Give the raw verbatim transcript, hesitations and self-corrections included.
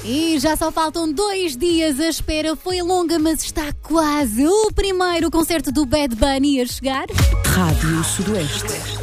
E já só faltam dois dias, a espera foi longa, mas está quase o primeiro concerto do Bad Bunny a chegar. Rádio Sudoeste.